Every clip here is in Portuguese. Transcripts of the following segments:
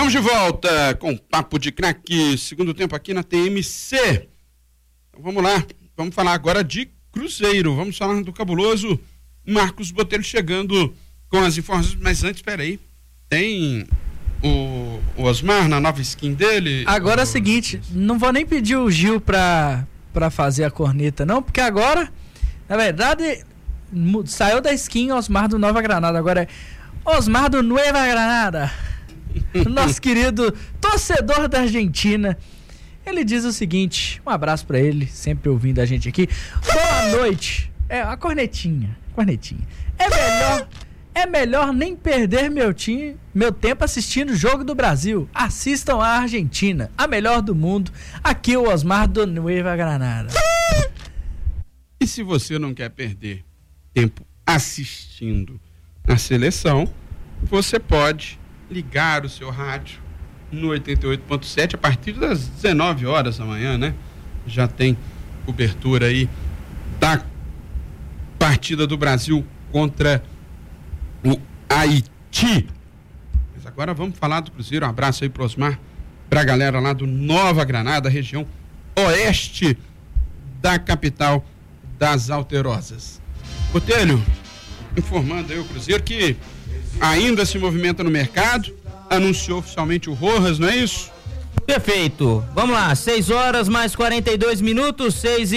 Estamos de volta com Papo de Craque, segundo tempo aqui na TMC. Então vamos lá, vamos falar agora de Cruzeiro. Vamos falar do cabuloso Marcos Botelho chegando com as informações. Mas antes, peraí, tem o Osmar na nova skin dele? Agora é o seguinte, não vou nem pedir o Gil pra fazer a corneta não, porque agora, na verdade, saiu da skin Osmar do Nova Granada, agora é Osmar do Nueva Granada. Nosso querido torcedor da Argentina. Ele diz o seguinte, um abraço pra ele, sempre ouvindo a gente aqui. Boa noite. A cornetinha. É melhor nem perder meu tempo assistindo o jogo do Brasil. Assistam a Argentina, a melhor do mundo. Aqui o Osmar do Nueva Granada. E se você não quer perder tempo assistindo a seleção, você pode ligar o seu rádio no 88.7 a partir das 19 horas da manhã, né? Já tem cobertura aí da partida do Brasil contra o Haiti. Mas agora vamos falar do Cruzeiro. Um abraço aí pro Osmar, pra galera lá do Nova Granada, região oeste da capital das Alterosas. Botelho, informando aí o Cruzeiro que ainda se movimenta no mercado, anunciou oficialmente o Rojas, não é isso? Perfeito, vamos lá, 6 horas mais 42 minutos,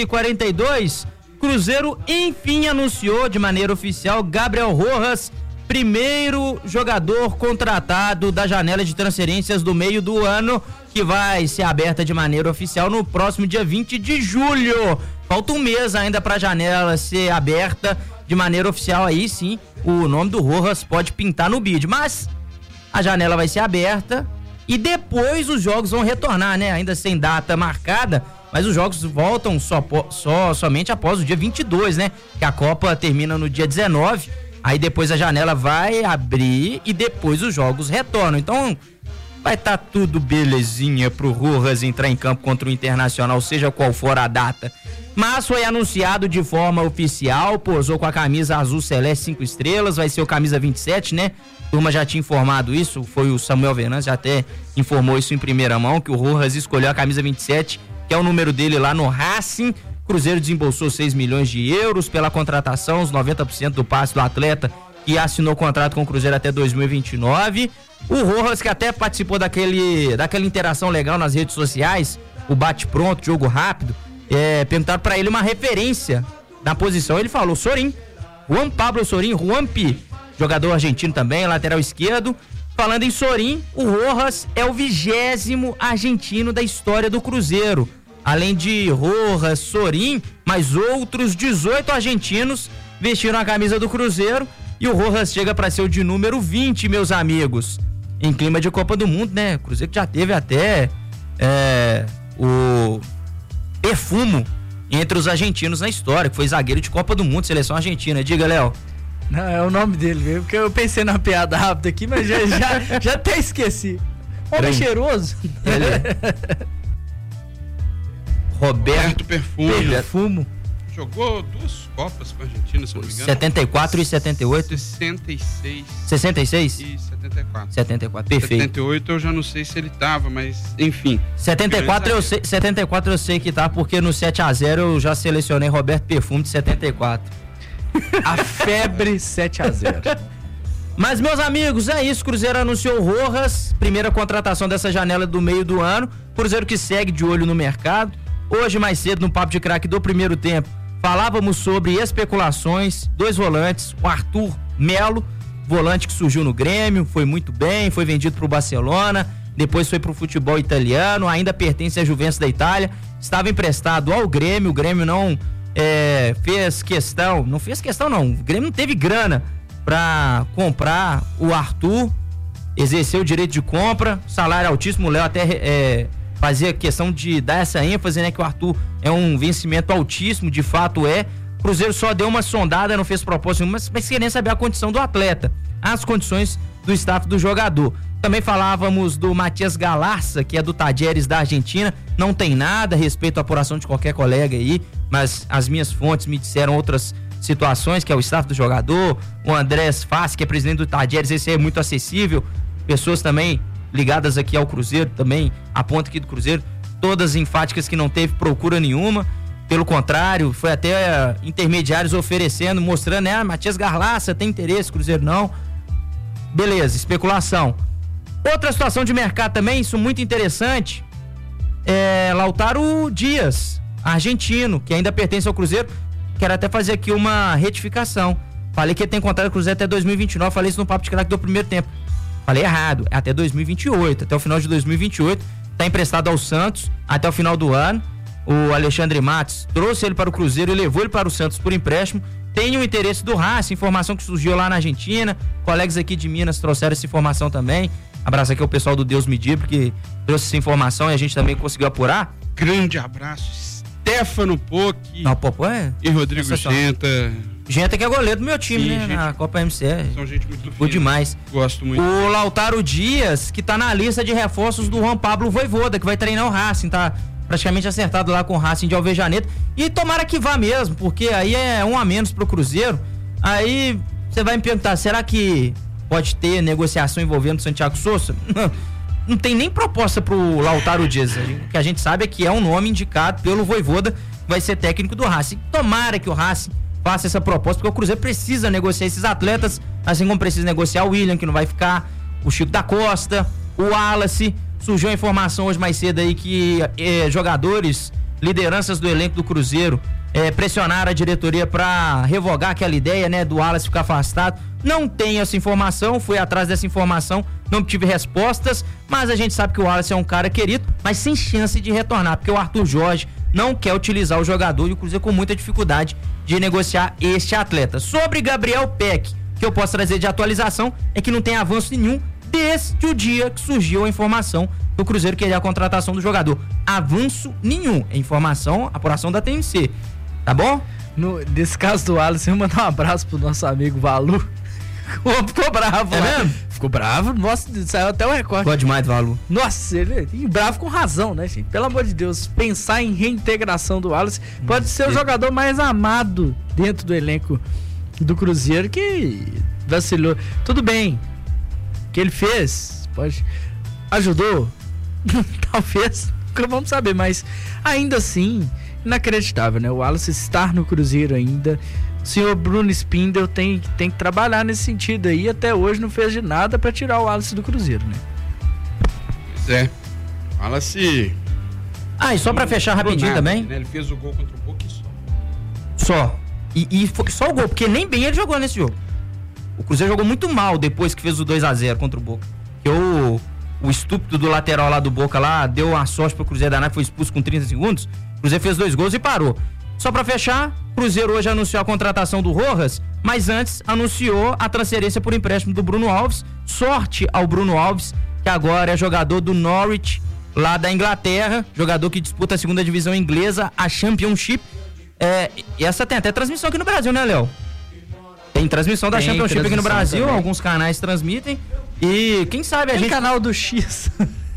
6h42, Cruzeiro enfim anunciou de maneira oficial Gabriel Rojas, primeiro jogador contratado da janela de transferências do meio do ano, que vai ser aberta de maneira oficial no próximo dia 20 de julho. Falta um mês ainda para a janela ser aberta de maneira oficial, aí sim o nome do Rojas pode pintar no bid, mas a janela vai ser aberta e depois os jogos vão retornar, né? Ainda sem data marcada, mas os jogos voltam somente após o dia 22, né? Que a Copa termina no dia 19, aí depois a janela vai abrir e depois os jogos retornam. Então vai estar tudo belezinha pro Rojas entrar em campo contra o Internacional, seja qual for a data. Mas foi anunciado de forma oficial, posou com a camisa azul celeste 5 estrelas, vai ser o camisa 27, né? A turma já tinha informado isso, foi o Samuel Venâncio, já até informou isso em primeira mão, que o Rojas escolheu a camisa 27, que é o número dele lá no Racing. Cruzeiro desembolsou 6 milhões de euros pela contratação, os 90% do passe do atleta, que assinou contrato com o Cruzeiro até 2029. O Rojas, que até participou daquela interação legal nas redes sociais, o bate-pronto, jogo rápido, perguntaram pra ele uma referência na posição, ele falou Sorin, Juan Pablo Sorin, Juanpi, jogador argentino também, lateral esquerdo. Falando em Sorin, o Rojas é o 20º argentino da história do Cruzeiro. Além de Rojas, Sorin, mais outros 18 argentinos vestiram a camisa do Cruzeiro e o Rojas chega para ser o de número 20, meus amigos. Em clima de Copa do Mundo, né? O Cruzeiro já teve até o Perfumo entre os argentinos na história, que foi zagueiro de Copa do Mundo, seleção argentina. Diga, Léo. Não, é o nome dele mesmo, porque eu pensei numa piada rápida aqui, mas já até esqueci. Homem cheiroso. Roberto Perfumo. Jogou 2 Copas com a Argentina, se não me engano. 74 e 78? 66. 66? E 74. 74, perfeito. 78 eu já não sei se ele tava, mas enfim. 74 eu sei que tá, porque no 7-0 eu já selecionei Roberto Perfumo de 74. A febre 7-0. Mas, meus amigos, é isso. Cruzeiro anunciou o Rojas, primeira contratação dessa janela do meio do ano. Cruzeiro que segue de olho no mercado. Hoje, mais cedo, no Papo de Craque do primeiro tempo, falávamos sobre especulações, 2 volantes, o Arthur Melo, volante que surgiu no Grêmio, foi muito bem, foi vendido para o Barcelona, depois foi para o futebol italiano, ainda pertence à Juventus da Itália, estava emprestado ao Grêmio, o Grêmio não fez questão, o Grêmio não teve grana para comprar o Arthur, exerceu o direito de compra, salário altíssimo, o Léo até fazia questão de dar essa ênfase, né, que o Arthur é um vencimento altíssimo, de fato é. O Cruzeiro só deu uma sondada, não fez proposta nenhuma, mas queria saber a condição do atleta, as condições do staff do jogador. Também falávamos do Matias Galarza, que é do Talleres da Argentina, não tem nada a respeito à apuração de qualquer colega aí, mas as minhas fontes me disseram outras situações, que é o staff do jogador, o Andrés Fassi, que é presidente do Talleres, esse é muito acessível, pessoas também ligadas aqui ao Cruzeiro também, a ponta aqui do Cruzeiro, todas enfáticas que não teve procura nenhuma. Pelo contrário, foi até intermediários oferecendo, mostrando, né? Matias Garlaça tem interesse, Cruzeiro não. Beleza, especulação. Outra situação de mercado também, isso muito interessante, é Lautaro Dias, argentino, que ainda pertence ao Cruzeiro. Quero até fazer aqui uma retificação. Falei que ele tem contrato com o Cruzeiro até 2029, falei isso no Papo de Craque do primeiro tempo. Falei errado, é até 2028, até o final de 2028, tá emprestado ao Santos até o final do ano. O Alexandre Matos trouxe ele para o Cruzeiro e levou ele para o Santos por empréstimo. Tem o interesse do Racing, informação que surgiu lá na Argentina, colegas aqui de Minas trouxeram essa informação também. Abraço aqui ao pessoal do Deus Medir, porque trouxe essa informação e a gente também conseguiu apurar. Grande abraço, Stefano Poc e Rodrigo Genta. Genta que é goleiro do meu time, Sim, né? gente, na Copa MCR. São gente muito fina. Demais. Gosto muito. O Lautaro Dias, que tá na lista de reforços do Juan Pablo Voivoda, que vai treinar o Racing, tá praticamente acertado lá com o Racing de Alvejaneta. E tomara que vá mesmo, porque aí é um a menos pro Cruzeiro. Aí você vai me perguntar, será que pode ter negociação envolvendo o Santiago Sousa? Não tem nem proposta pro Lautaro Dias. O que a gente sabe é que é um nome indicado pelo Voivoda, que vai ser técnico do Racing. Tomara que o Racing faça essa proposta, porque o Cruzeiro precisa negociar esses atletas, assim como precisa negociar o William, que não vai ficar, o Chico da Costa, o Wallace. Surgiu a informação hoje mais cedo aí que jogadores, lideranças do elenco do Cruzeiro pressionaram a diretoria para revogar aquela ideia, né, do Wallace ficar afastado. Não tenho essa informação, fui atrás dessa informação, não tive respostas, mas a gente sabe que o Wallace é um cara querido, mas sem chance de retornar, porque o Arthur Jorge não quer utilizar o jogador e o Cruzeiro com muita dificuldade de negociar este atleta. Sobre Gabriel Peck, que eu posso trazer de atualização é que não tem avanço nenhum desde o dia que surgiu a informação que o Cruzeiro queria a contratação do jogador. Avanço nenhum. É informação, apuração da TMC. Tá bom? Nesse caso do Alisson, eu vou mandar um abraço pro nosso amigo Valu. O homem ficou bravo, é mesmo? Ficou bravo, nossa, saiu até o recorte. Ficou demais, Valu. Nossa, ele bravo com razão, né, gente? Pelo amor de Deus, pensar em reintegração do Alisson pode ser o jogador mais amado dentro do elenco do Cruzeiro, que vacilou. Tudo bem, o que ele fez, pode, ajudou, talvez, nunca vamos saber, mas ainda assim, inacreditável, né? O Wallace estar no Cruzeiro ainda. O senhor Bruno Spindel tem que trabalhar nesse sentido aí. Até hoje não fez de nada pra tirar o Wallace do Cruzeiro, né? Pois é. Wallace. E só pra fechar rapidinho nada, também. Né? Ele fez o gol contra o Boca e só. Só. E foi só o gol, porque nem bem ele jogou nesse jogo. O Cruzeiro jogou muito mal depois que fez o 2-0 contra o Boca. Que o estúpido do lateral lá do Boca lá deu uma sorte pro Cruzeiro danar, que foi expulso com 30 segundos. O Cruzeiro fez 2 gols e parou. Só pra fechar, o Cruzeiro hoje anunciou a contratação do Rojas, mas antes anunciou a transferência por empréstimo do Bruno Alves. Sorte ao Bruno Alves, que agora é jogador do Norwich, lá da Inglaterra, jogador que disputa a 2ª divisão inglesa, a Championship. E essa tem até transmissão aqui no Brasil, né, Léo? Tem transmissão da Championship aqui no Brasil, também. Alguns canais transmitem. E quem sabe a gente... canal do X.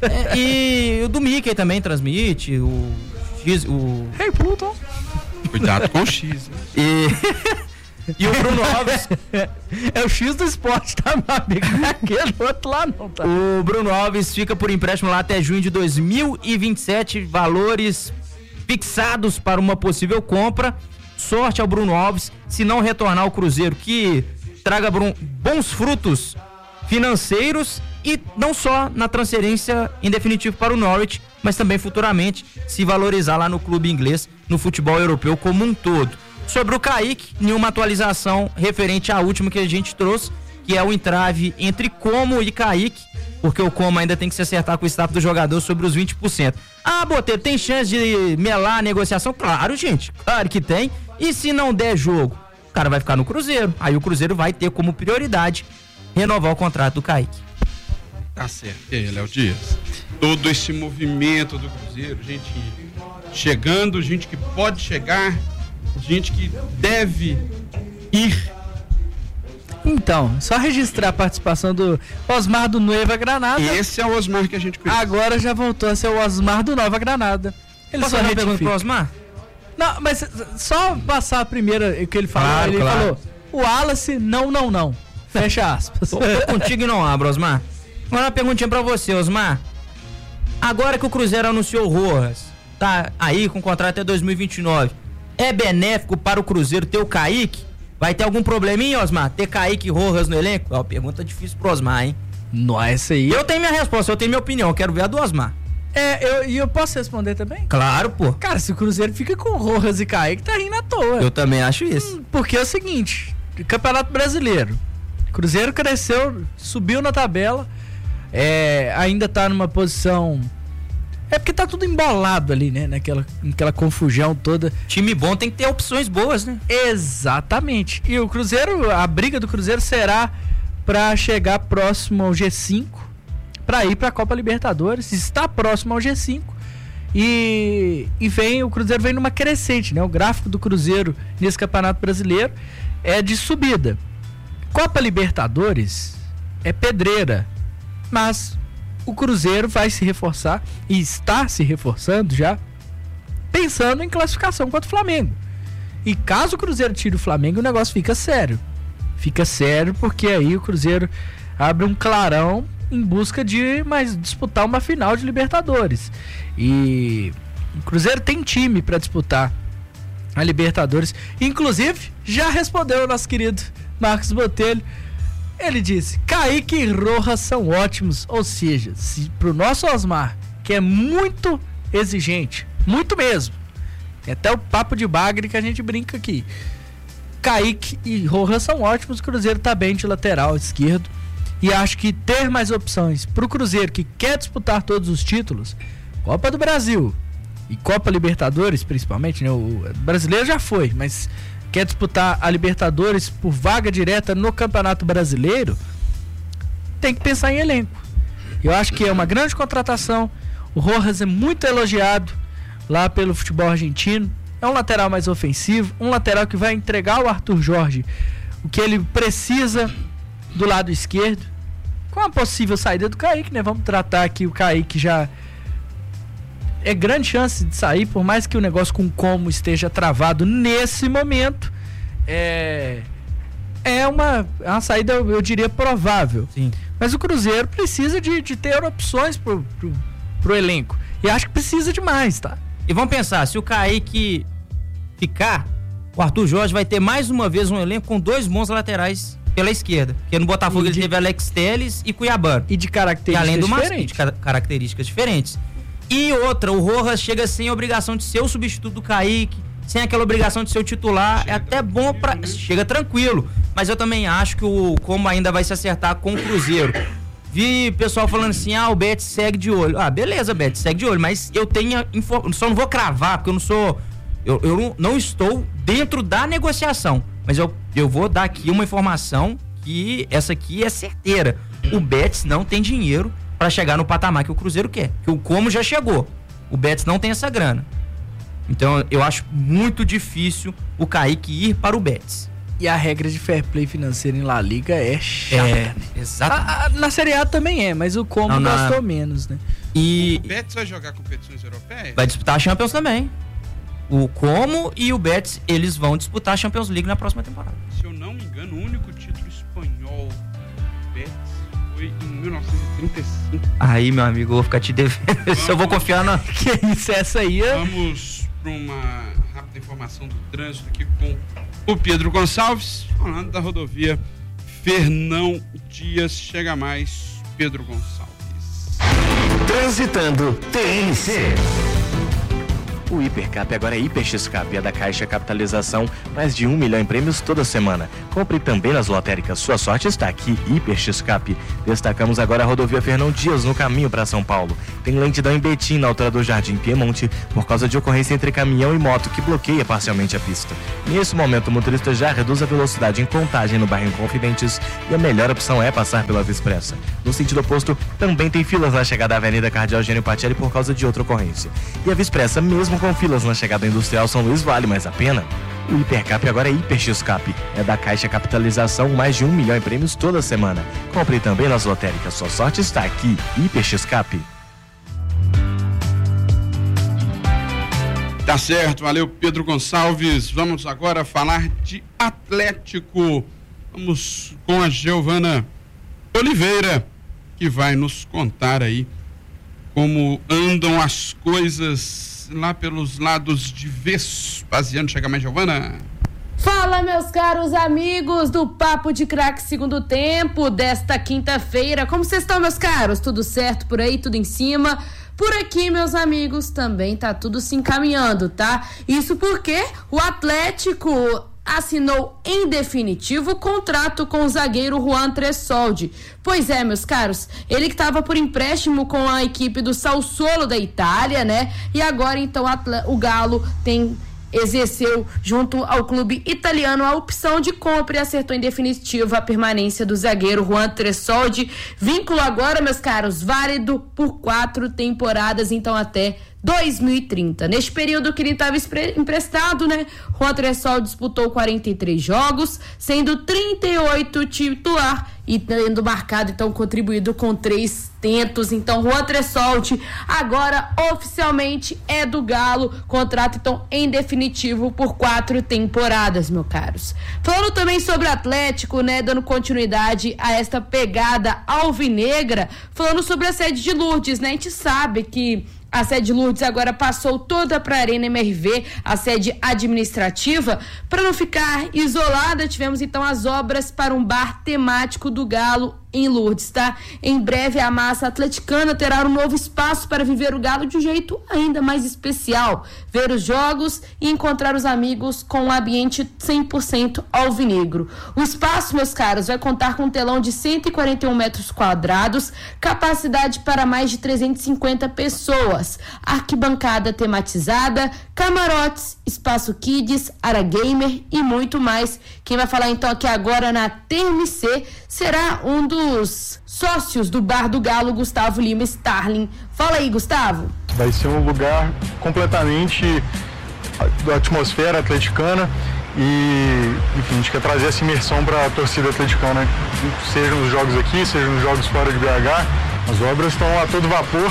E o do Mickey também transmite, o X, o... Hey, Pluto! Cuidado com o X. E o Bruno Alves... É o X do esporte, tá, meu amigo? Não é aquele outro lá não, tá? O Bruno Alves fica por empréstimo lá até junho de 2027, valores fixados para uma possível compra. Sorte ao Bruno Alves, se não retornar ao Cruzeiro, que traga bons frutos financeiros e não só na transferência em definitivo para o Norwich, mas também futuramente se valorizar lá no clube inglês, no futebol europeu como um todo. Sobre o Kaique, nenhuma atualização referente à última que a gente trouxe, que é o entrave entre Como e Kaique, porque o Como ainda tem que se acertar com o staff do jogador sobre os 20%. Boteiro, tem chance de melar a negociação? Claro, gente, claro que tem. E se não der jogo, o cara vai ficar no Cruzeiro. Aí o Cruzeiro vai ter como prioridade renovar o contrato do Kaique. Tá certo. E aí, Léo Dias? Todo esse movimento do Cruzeiro, gente chegando, gente que pode chegar, gente que deve ir. Então, só registrar a participação do Osmar do Nova Granada. Esse é o Osmar que a gente conhece. Agora já voltou a ser o Osmar do Nova Granada. Ele só pergunta pro Osmar? Não, mas só passar a primeira que ele falou. Claro, ele claro. falou, o Wallace, não. Fecha aspas. Tô contigo e não abro, Osmar. Agora uma perguntinha pra você, Osmar. Agora que o Cruzeiro anunciou o Rojas, tá aí com contrato até 2029, é benéfico para o Cruzeiro ter o Kaique? Vai ter algum probleminha, Osmar? Ter Kaique e Rojas no elenco? Pergunta difícil pro Osmar, hein? Nossa, aí. Eu tenho minha resposta, eu tenho minha opinião, eu quero ver a do Osmar. Eu posso responder também? Claro, pô. Cara, se o Cruzeiro fica com Rojas e Kaique, tá rindo à toa. Eu também acho isso. Porque é o seguinte, Campeonato Brasileiro, Cruzeiro cresceu, subiu na tabela, ainda tá numa posição... É porque tá tudo embolado ali, né? Naquela confusão toda. Time bom tem que ter opções boas, né? Exatamente. E o Cruzeiro, a briga do Cruzeiro será pra chegar próximo ao G5, pra ir pra Copa Libertadores. Está próximo ao G5. E o Cruzeiro vem numa crescente, né? O gráfico do Cruzeiro nesse Campeonato Brasileiro é de subida. Copa Libertadores é pedreira, mas o Cruzeiro vai se reforçar e está se reforçando já, pensando em classificação contra o Flamengo. E caso o Cruzeiro tire o Flamengo, o negócio fica sério. Fica sério porque aí o Cruzeiro abre um clarão em busca de disputar uma final de Libertadores. E o Cruzeiro tem time para disputar a Libertadores. Inclusive, já respondeu o nosso querido Marcos Botelho. Ele disse, Kaique e Rojas são ótimos, ou seja, pro nosso Osmar, que é muito exigente, muito mesmo, tem até o papo de bagre que a gente brinca aqui, Kaique e Rojas são ótimos, o Cruzeiro tá bem de lateral esquerdo, e acho que ter mais opções pro Cruzeiro que quer disputar todos os títulos, Copa do Brasil e Copa Libertadores principalmente, né? O brasileiro já foi, mas quer disputar a Libertadores por vaga direta no Campeonato Brasileiro, tem que pensar em elenco. Eu acho que é uma grande contratação. O Rojas é muito elogiado lá pelo futebol argentino. É um lateral mais ofensivo, um lateral que vai entregar ao Arthur Jorge o que ele precisa do lado esquerdo. Com a possível saída do Kaique, né? Vamos tratar aqui o Kaique já... É grande chance de sair, por mais que o negócio com Como esteja travado nesse momento. É uma saída, eu diria, provável. Sim. Mas o Cruzeiro precisa de ter opções pro elenco. E acho que precisa demais, tá? E vamos pensar, se o Kaique ficar, o Arthur Jorge vai ter mais uma vez um elenco com dois bons laterais pela esquerda. Porque no Botafogo ele teve Alex Telles e Cuiabano. E de características diferentes. Características diferentes. E outra, o Rojas chega sem a obrigação de ser o substituto do Kaique, sem aquela obrigação de ser o titular, é até bom chega tranquilo, mas eu também acho que o Como ainda vai se acertar com o Cruzeiro. Vi pessoal falando assim, o Betis segue de olho. Beleza, Betis segue de olho, mas eu só não vou cravar, porque eu não estou dentro da negociação, mas eu vou dar aqui uma informação que essa aqui é certeira. O Betis não tem dinheiro para chegar no patamar que o Cruzeiro quer, que o Como já chegou, o Betis não tem essa grana, então eu acho muito difícil o Kaique ir para o Betis. E a regra de fair play financeiro em La Liga é chata. Exato. Na Série A também é, mas o Como gastou menos, né? E o Betis vai jogar competições europeias? Vai disputar a Champions também. O Como e o Betis, eles vão disputar a Champions League na próxima temporada. Se eu não me engano, o único título espanhol do Betis foi em 1935. Aí, meu amigo, eu vou ficar te devendo. Se eu vou confiar na... Que isso, essa aí é... Vamos para uma rápida informação do trânsito aqui com o Pedro Gonçalves, falando da rodovia Fernão Dias. Chega mais, Pedro Gonçalves. Transitando TNC. O Hipercap agora é HiperXCap, é da Caixa Capitalização, mais de 1 milhão em prêmios toda semana. Compre também nas lotéricas, sua sorte está aqui, HiperXCap. Destacamos agora a rodovia Fernão Dias, no caminho para São Paulo. Tem lentidão em Betim, na altura do Jardim Piemonte, por causa de ocorrência entre caminhão e moto, que bloqueia parcialmente a pista. Nesse momento, o motorista já reduz a velocidade em Contagem, no bairro Confidentes, e a melhor opção é passar pela Via Expressa. No sentido oposto, também tem filas na chegada à Avenida Cardeal Eugênio Pacelli por causa de outra ocorrência. E a Via Expressa, mesmo com filas na chegada industrial São Luís, vale mais a pena. O Hipercap agora é HiperXCap, é da Caixa Capitalização, mais de 1 milhão em prêmios toda semana. Compre também nas lotéricas, sua sorte está aqui, HiperXCap. Tá certo, valeu Pedro Gonçalves. Vamos agora falar de Atlético. Vamos com a Giovana Oliveira, que que vai nos contar aí como andam as coisas lá pelos lados de Vespasiano. Chega mais, Giovana. Fala, meus caros amigos do Papo de Craque segundo tempo desta quinta-feira. Como vocês estão, meus caros? Tudo certo por aí? Tudo em cima? Por aqui, meus amigos, também tá tudo se encaminhando, tá? Isso porque o Atlético assinou em definitivo o contrato com o zagueiro Juan Tressoldi. Pois é, meus caros, ele que estava por empréstimo com a equipe do Sassuolo da Itália, né? E agora, então, o Galo exerceu junto ao clube italiano a opção de compra e acertou em definitivo a permanência do zagueiro Juan Tressoldi. Vínculo agora, meus caros, válido por 4 temporadas, então até 2030. Neste período que ele estava emprestado, né? Juan Tressoldi disputou 43 jogos, sendo 38 titular e tendo marcado, então, contribuído com 3 tentos. Então, Juan Tressoldi agora oficialmente é do Galo, contrato, então, em definitivo por 4 temporadas, meus caros. Falando também sobre o Atlético, né? Dando continuidade a esta pegada alvinegra, falando sobre a sede de Lourdes, né? A gente sabe que a sede de Lourdes agora passou toda para a Arena MRV, a sede administrativa. Para não ficar isolada, tivemos então as obras para um bar temático do Galo em Lourdes, tá? Em breve a massa atleticana terá um novo espaço para viver o Galo de um jeito ainda mais especial, ver os jogos e encontrar os amigos com um ambiente 100% alvinegro. O espaço, meus caros, vai contar com um telão de 141 metros quadrados, capacidade para mais de 350 pessoas, arquibancada tematizada, camarotes, espaço kids, área gamer e muito mais. Quem vai falar então aqui agora na TMC será um dos sócios do Bar do Galo, Gustavo Lima Starling. Fala aí, Gustavo. Vai ser um lugar completamente da atmosfera atleticana e, enfim, a gente quer trazer essa imersão para a torcida atleticana, seja nos jogos aqui, seja nos jogos fora de BH. As obras estão a todo vapor.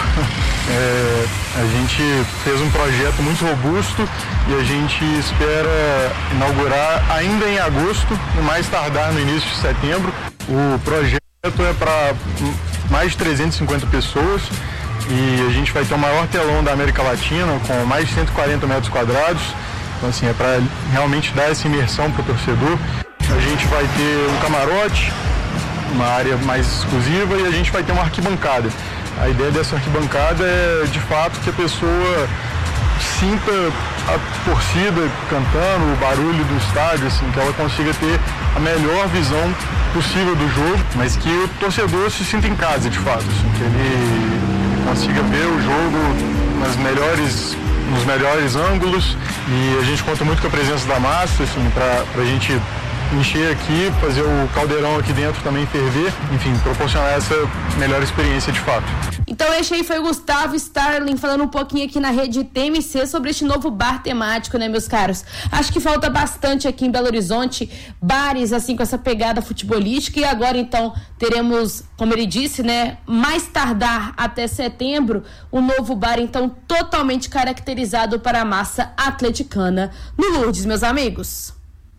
A gente fez um projeto muito robusto e a gente espera inaugurar ainda em agosto, no mais tardar no início de setembro. O projeto é para mais de 350 pessoas e a gente vai ter o maior telão da América Latina, com mais de 140 metros quadrados. Então, assim, é para realmente dar essa imersão para o torcedor. A gente vai ter um camarote, uma área mais exclusiva, e a gente vai ter uma arquibancada. A ideia dessa arquibancada é, de fato, que a pessoa sinta a torcida cantando, o barulho do estádio, assim, que ela consiga ter a melhor visão possível do jogo, mas que o torcedor se sinta em casa, de fato, assim, que ele consiga ver o jogo nos melhores ângulos, e a gente conta muito com a presença da massa, assim, pra gente encher aqui, fazer o caldeirão aqui dentro também ferver, enfim, proporcionar essa melhor experiência de fato. Então este aí foi o Gustavo Starling falando um pouquinho aqui na rede TMC sobre este novo bar temático, né, meus caros? Acho que falta bastante aqui em Belo Horizonte, bares assim com essa pegada futebolística, e agora então teremos, como ele disse, né, mais tardar até setembro, um novo bar então totalmente caracterizado para a massa atleticana no Lourdes, meus amigos.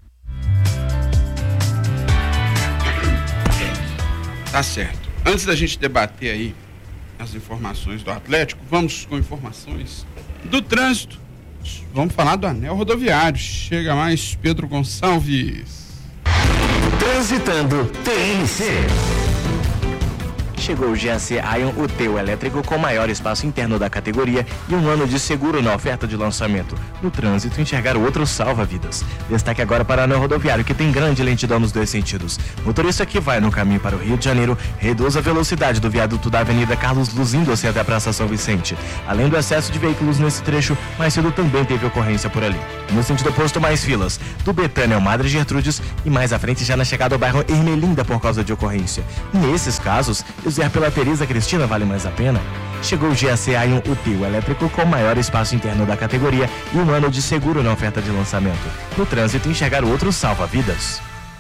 Tá certo. Antes da gente debater aí as informações do Atlético, vamos com informações do trânsito. Vamos falar do anel rodoviário. Chega mais, Pedro Gonçalves. Transitando TNC. Chegou o GAC Ion, o teu elétrico com maior espaço interno da categoria e um ano de seguro na oferta de lançamento. No trânsito, enxergar o outro salva vidas. Destaque agora para o anel rodoviário, que tem grande lentidão nos 2 sentidos. Motorista que vai no caminho para o Rio de Janeiro, reduz a velocidade do viaduto da Avenida Carlos Luz indo-se até a Praça São Vicente. Além do excesso de veículos nesse trecho, mais cedo também teve ocorrência por ali. No sentido oposto, mais filas. Do Betânia ao Madre Gertrudes e mais à frente já na chegada ao bairro Ermelinda por causa de ocorrência. Nesses casos, usar pela Teresa Cristina vale mais a pena? Chegou o GAC Ion, o teu elétrico com maior espaço interno da categoria e um ano de seguro na oferta de lançamento. No trânsito, enxergar o outro salva vidas.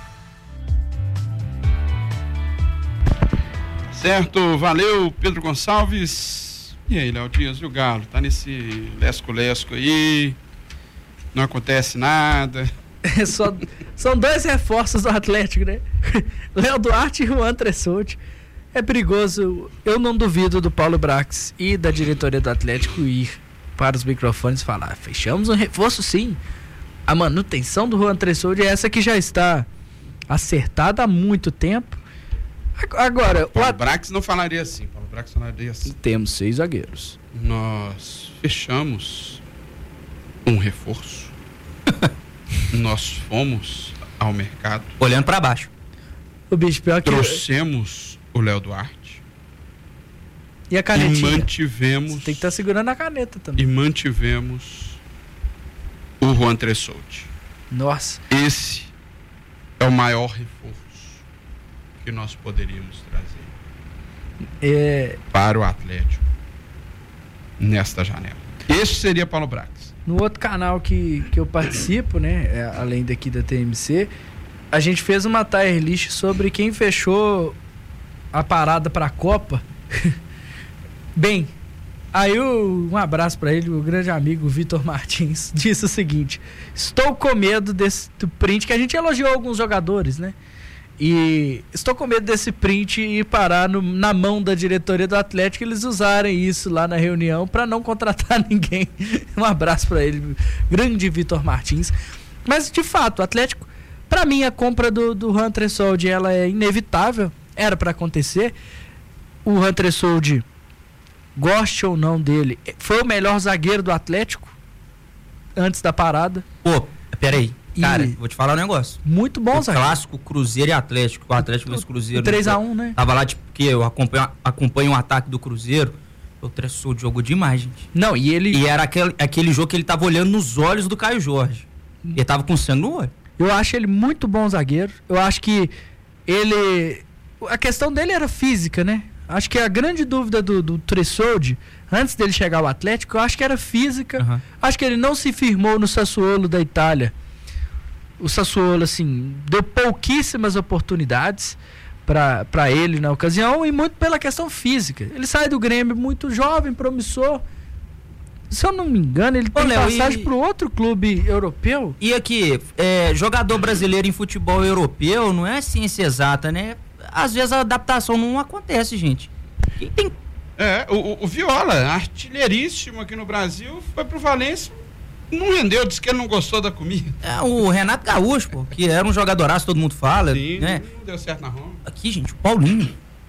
Certo, valeu, Pedro Gonçalves. E aí, Léo Dias, e o Galo? Tá nesse lesco-lesco aí, não acontece nada. São 2 reforços do Atlético, né? Léo Duarte e Juan Tressoldi. É perigoso. Eu não duvido do Paulo Brax e da diretoria do Atlético ir para os microfones e falar: fechamos um reforço sim. A manutenção do Juan Tressoldi é essa que já está acertada há muito tempo. Agora, Paulo Brax não falaria assim. Paulo Brax falaria assim: temos 6 zagueiros. Nós fechamos um reforço. Nós fomos ao mercado. Olhando para baixo. O bicho, pior que... Trouxemos o Léo Duarte. E a canetinha? E mantivemos... Você tem que estar segurando a caneta também. E mantivemos o Juan Tressoldi. Nossa. Esse é o maior reforço que nós poderíamos trazer para o Atlético nesta janela. Esse seria Paulo Brax. No outro canal que eu participo, né, além daqui da TMC, a gente fez uma tier list sobre quem fechou a parada para a Copa. Bem, aí um abraço para ele, o grande amigo Vitor Martins, disse o seguinte: estou com medo do print, que a gente elogiou alguns jogadores, né? E estou com medo desse print ir parar na mão da diretoria do Atlético e eles usarem isso lá na reunião para não contratar ninguém. Um abraço para ele, grande Vitor Martins. Mas, de fato, o Atlético, para mim, a compra do Juan Tressoldi, ela é inevitável, era para acontecer. O Juan Tressoldi, goste ou não dele, foi o melhor zagueiro do Atlético antes da parada. Pô, peraí. Cara, vou te falar um negócio. Muito bom, Zé. Clássico Cruzeiro e Atlético. O Atlético vs Cruzeiro. 3-1, né? Tava lá, tipo, porque eu acompanho o ataque do Cruzeiro. O Tressoldi jogou demais, gente. Não, e ele... E era aquele jogo que ele tava olhando nos olhos do Caio Jorge. Ele tava com sangue no olho. Eu acho ele muito bom zagueiro. Eu acho que ele... A questão dele era física, né? Acho que a grande dúvida do Tressoldi, antes dele chegar ao Atlético, eu acho que era física. Uhum. Acho que ele não se firmou no Sassuolo da Itália. O Sassuolo, assim, deu pouquíssimas oportunidades para ele na ocasião, e muito pela questão física. Ele sai do Grêmio muito jovem, promissor. Se eu não me engano, ele tem passagem para outro clube europeu. E aqui, jogador brasileiro em futebol europeu não é ciência exata, né? Às vezes a adaptação não acontece, gente. Quem tem... O Viola, artilheiríssimo aqui no Brasil, foi pro Valência. Não rendeu, disse que ele não gostou da comida. O Renato Gaúcho, pô, que era um jogadoraço, todo mundo fala. Sim, né? Não deu certo na Roma. Aqui, gente, o Paulinho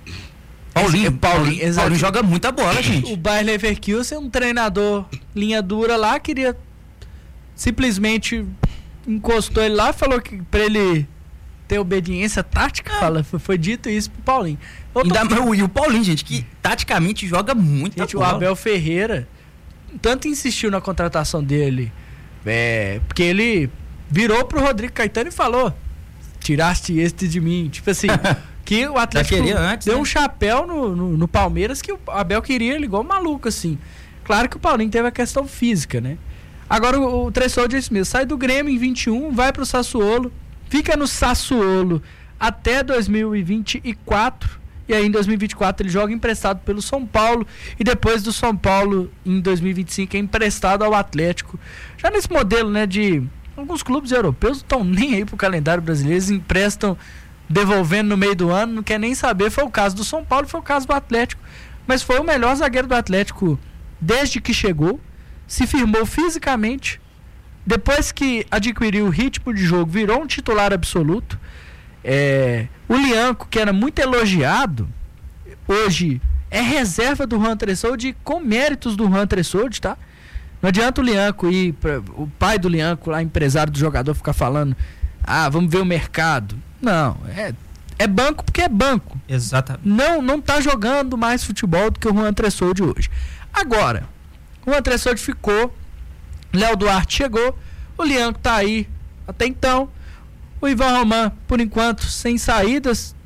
joga muita bola, gente. O Bayer Leverkusen, um treinador linha dura lá, queria simplesmente encostou ele lá, falou que pra ele ter obediência tática, foi dito isso pro Paulinho. E o Paulinho, gente, que taticamente joga muita bola. O Abel Ferreira tanto insistiu na contratação dele, porque ele virou pro Rodrigo Caetano e falou: tiraste este de mim. Tipo assim, que o Atlético deu um chapéu no Palmeiras, que o Abel queria ele igual maluco, assim. Claro que o Paulinho teve a questão física, né? Agora o Tressoldi é isso mesmo, sai do Grêmio em 21, vai pro Sassuolo, fica no Sassuolo até 2024. E aí em 2024 ele joga emprestado pelo São Paulo, e depois do São Paulo em 2025 é emprestado ao Atlético. Já nesse modelo, né, de alguns clubes europeus não estão nem aí pro calendário brasileiro, eles emprestam devolvendo no meio do ano, não quer nem saber. Foi o caso do São Paulo, foi o caso do Atlético, mas foi o melhor zagueiro do Atlético desde que chegou, se firmou fisicamente, depois que adquiriu o ritmo de jogo, virou um titular absoluto. O Lianco, que era muito elogiado, hoje é reserva do Juan Tressoldi, com méritos do Juan Tressoldi, tá? Não adianta o Lianco ir o pai do Lianco, lá, empresário do jogador, ficar falando: vamos ver o mercado. Não, é banco porque é banco. Exatamente. Não tá jogando mais futebol do que o Juan Tressoldi hoje. Agora, o Juan Tressoldi ficou, Léo Duarte chegou, o Lianco tá aí até então. O Ivan Roman, por enquanto, sem saídas,